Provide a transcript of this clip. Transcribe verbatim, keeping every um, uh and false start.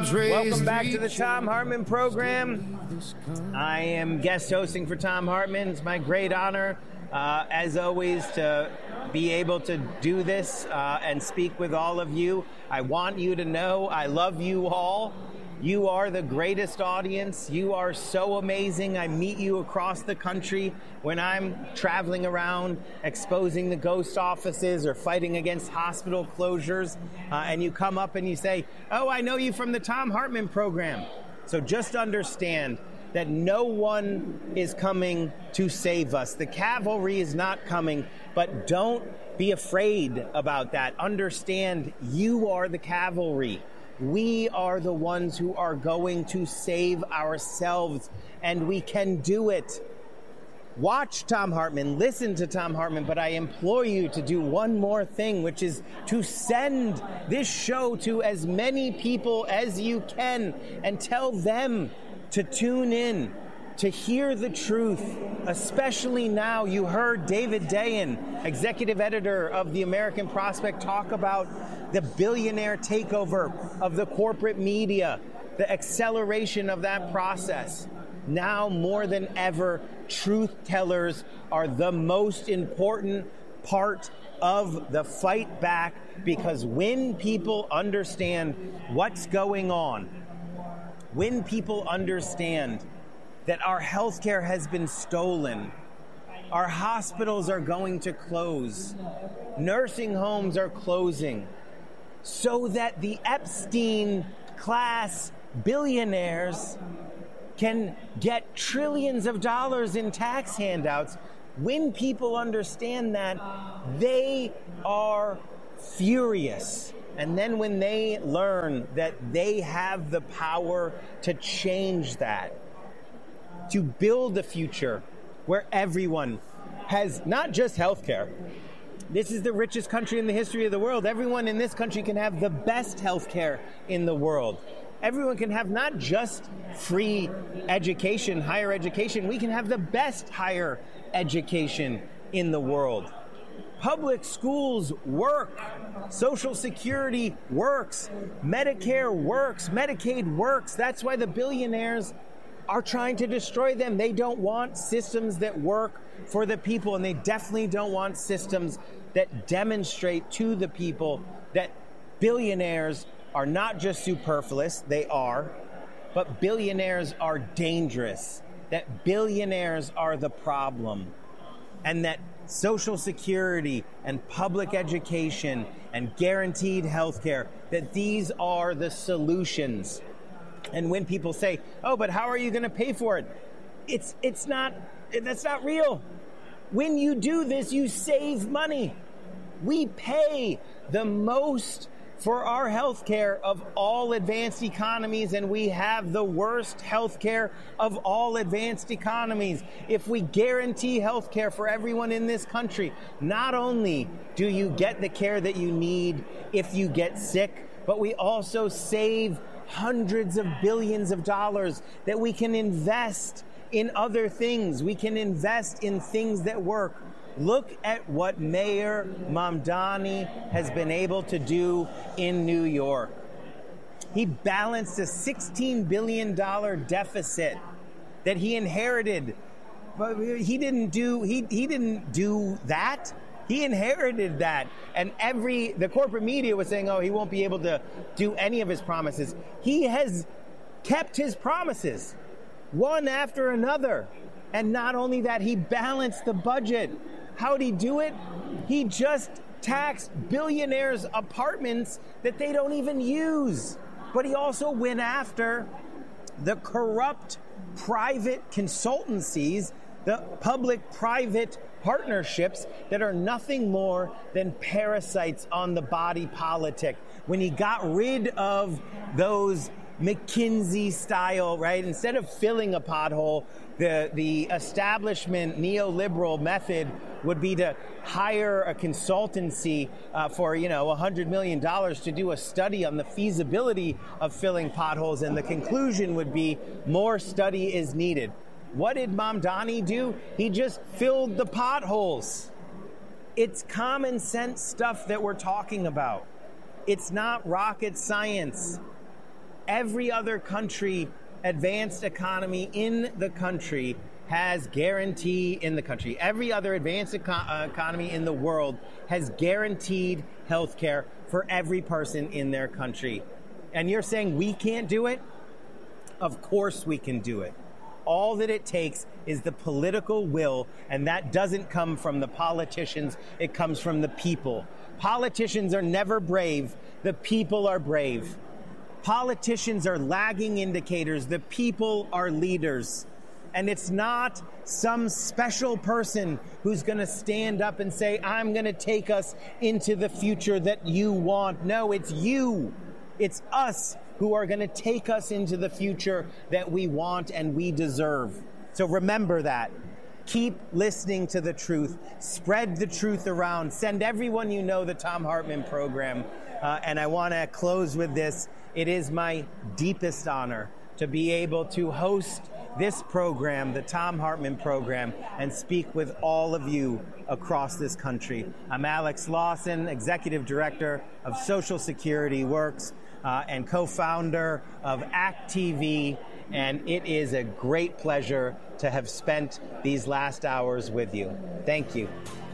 arms raised. Welcome back to the Thom Hartmann program. I am guest hosting for Thom Hartmann. It's my great honor, uh, as always, to be able to do this uh, and speak with all of you. I want you to know I love you all. You are the greatest audience. You are so amazing. I meet you across the country when I'm traveling around exposing the ghost offices or fighting against hospital closures. Uh, and you come up and you say, oh, I know you from the Thom Hartmann program. So just understand that no one is coming to save us. The cavalry is not coming, but don't be afraid about that. Understand you are the cavalry. We are the ones who are going to save ourselves, and we can do it. Watch Thom Hartmann, listen to Thom Hartmann, but I implore you to do one more thing, which is to send this show to as many people as you can and tell them to tune in, to hear the truth, especially now. You heard David Dayen, executive editor of the American Prospect, talk about the billionaire takeover of the corporate media, the acceleration of that process. Now more than ever, truth tellers are the most important part of the fight back, because when people understand what's going on, when people understand that our healthcare has been stolen, our hospitals are going to close, nursing homes are closing, so that the Epstein class billionaires can get trillions of dollars in tax handouts. When people understand that, they are furious. And then when they learn that they have the power to change that, to build a future where everyone has not just healthcare. This is the richest country in the history of the world. Everyone in this country can have the best healthcare in the world. Everyone can have not just free education, higher education. We can have the best higher education in the world. Public schools work. Social Security works. Medicare works. Medicaid works. That's why the billionaires are trying to destroy them. They don't want systems that work for the people, and they definitely don't want systems that demonstrate to the people that billionaires are not just superfluous, they are, but billionaires are dangerous, that billionaires are the problem, and that Social Security and public education and guaranteed health care, that these are the solutions. And when people say, oh, but how are you going to pay for it? It's it's not, that's not real. When you do this, you save money. We pay the most for our health care of all advanced economies, and we have the worst health care of all advanced economies. If we guarantee health care for everyone in this country, not only do you get the care that you need if you get sick, but we also save hundreds of billions of dollars that we can invest in other things. We can invest in things that work. Look at what Mayor Mamdani has been able to do in New York. He balanced a sixteen billion dollars deficit that he inherited. But he didn't do he he didn't do that. He inherited that. And every the corporate media was saying, oh, he won't be able to do any of his promises. He has kept his promises, one after another. And not only that, he balanced the budget. How'd he do it? He just taxed billionaires' apartments that they don't even use. But he also went after the corrupt private consultancies, the public-private partnerships that are nothing more than parasites on the body politic. When he got rid of those McKinsey style, right? Instead of filling a pothole, the, the establishment neoliberal method would be to hire a consultancy uh, for, you know, one hundred million dollars to do a study on the feasibility of filling potholes. And the conclusion would be more study is needed. What did Mamdani do? He just filled the potholes. It's common sense stuff that we're talking about. It's not rocket science. every other country, advanced economy in the country has guarantee in the country. Every other advanced eco- uh, economy in the world has guaranteed health care for every person in their country. And you're saying we can't do it? Of course we can do it. All that it takes is the political will, and that doesn't come from the politicians, it comes from the people. Politicians are never brave, the people are brave. Politicians are lagging indicators, the people are leaders. And it's not some special person who's going to stand up and say, I'm going to take us into the future that you want. No, it's you. It's us who are going to take us into the future that we want and we deserve. So remember that. Keep listening to the truth. Spread the truth around. Send everyone you know the Thom Hartmann program. Uh, and I want to close with this. It is my deepest honor to be able to host this program, the Thom Hartmann program, and speak with all of you across this country. I'm Alex Lawson, Executive Director of Social Security Works uh, and co-founder of ACT T V, and it is a great pleasure to have spent these last hours with you. Thank you.